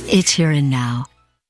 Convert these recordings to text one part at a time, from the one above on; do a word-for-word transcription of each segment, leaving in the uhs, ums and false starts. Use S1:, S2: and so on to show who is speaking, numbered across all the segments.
S1: It's here and now.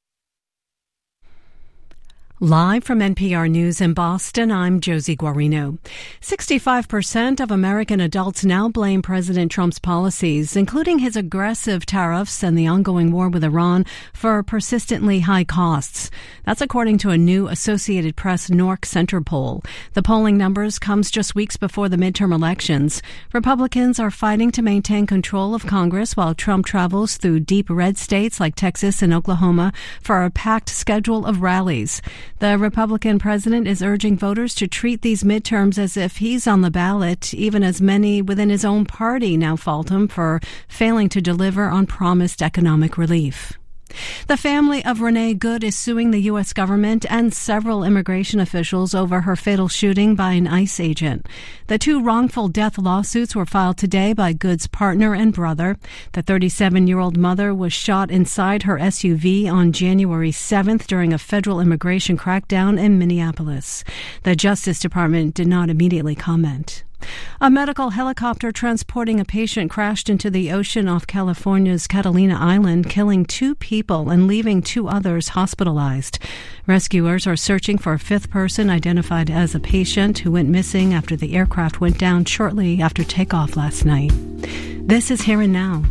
S2: Live from N P R News in Boston, I'm Josie Guarino. sixty-five percent of American adults now blame President Trump's policies, including his aggressive tariffs and the ongoing war with Iran, for persistently high costs. That's according to a new Associated Press N O R C Center poll. The polling numbers comes just weeks before the midterm elections. Republicans are fighting to maintain control of Congress while Trump travels through deep red states like Texas and Oklahoma for a packed schedule of rallies. The Republican president is urging voters to treat these midterms as if he's on the ballot, even as many within his own party now fault him for failing to deliver on promised economic relief. The family of Renee Good is suing the U S government and several immigration officials over her fatal shooting by an ICE agent. The two wrongful death lawsuits were filed today by Good's partner and brother. The thirty-seven-year-old mother was shot inside her S U V on January seventh during a federal immigration crackdown in Minneapolis. The Justice Department did not immediately comment. A medical helicopter transporting a patient crashed into the ocean off California's Catalina Island, killing two people and leaving two others hospitalized. Rescuers are searching for a fifth person identified as a patient who went missing after the aircraft went down shortly after takeoff last night. This is Here and Now.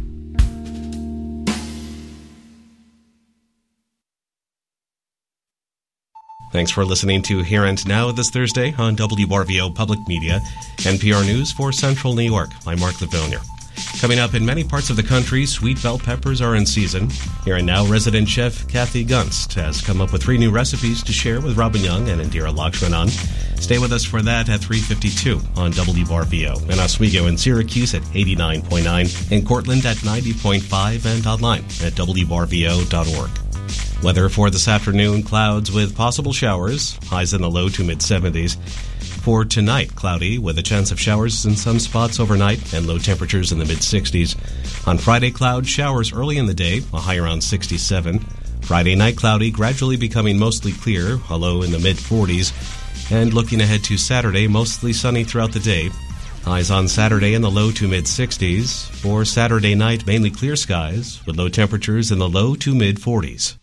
S3: Thanks for listening to Here and Now this Thursday on W R V O Public Media, N P R News for Central New York. I'm Mark Livonia. Coming up, in many parts of the country, sweet bell peppers are in season. Here and Now, resident chef Kathy Gunst has come up with three new recipes to share with Robin Young and Indira Lakshmanan. Stay with us for that at three fifty-two on W R V O. In Oswego and Syracuse at eighty-nine point nine, in Cortland at ninety point five, and online at W R V O dot org. Weather for this afternoon, clouds with possible showers, highs in the low to mid-seventies. For tonight, cloudy with a chance of showers in some spots overnight and low temperatures in the mid-sixties. On Friday, cloud showers early in the day, a high around sixty-seven. Friday night, cloudy, gradually becoming mostly clear, a low in the mid-forties. And looking ahead to Saturday, mostly sunny throughout the day. Highs on Saturday in the low to mid-sixties. For Saturday night, mainly clear skies with low temperatures in the low to mid-forties.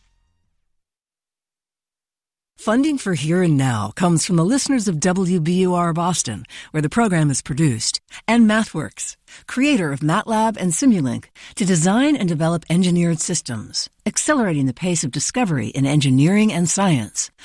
S4: Funding for Here and Now comes from the listeners of W B U R Boston, where the program is produced, and MathWorks, creator of MATLAB and Simulink, to design and develop engineered systems, accelerating the pace of discovery in engineering and science.